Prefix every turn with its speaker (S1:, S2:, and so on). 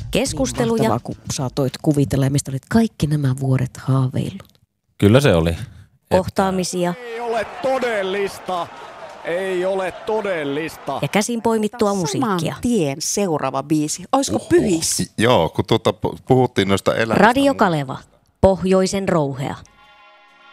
S1: Keskusteluja.
S2: Niin mahtavaa, kun saatoit kuvitella, mistä olit kaikki nämä vuodet haaveillut.
S3: Kyllä se oli.
S1: Kohtaamisia.
S4: Ei ole todellista. Ei ole todellista.
S1: Ja käsin poimittua musiikkia.
S2: Saman tien seuraava biisi. Olisiko Pyhissä?
S5: Joo, kun puhuttiin noista elämistä.
S1: Radio Kaleva. Pohjoisen rouhea.